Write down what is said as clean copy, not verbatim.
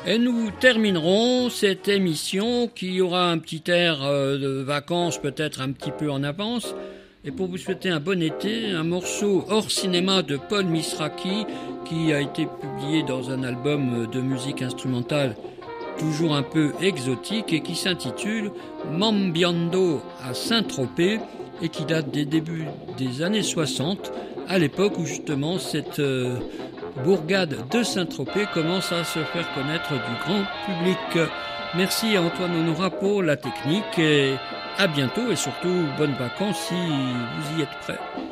Et nous terminerons cette émission qui aura un petit air de vacances peut-être un petit peu en avance. Et pour vous souhaiter un bon été, un morceau hors cinéma de Paul Misraki qui a été publié dans un album de musique instrumentale toujours un peu exotique et qui s'intitule Mambiando à Saint-Tropez et qui date des débuts des années 60, à l'époque où justement cette bourgade de Saint-Tropez commence à se faire connaître du grand public. Merci à Antoine Honorat pour la technique et à bientôt et surtout bonnes vacances si vous y êtes prêts.